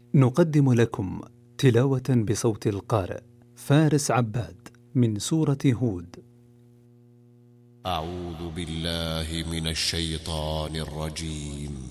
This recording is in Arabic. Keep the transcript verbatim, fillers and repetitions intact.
نقدم لكم تلاوة بصوت القارئ فارس عباد من سورة هود. أعوذ بالله من الشيطان الرجيم.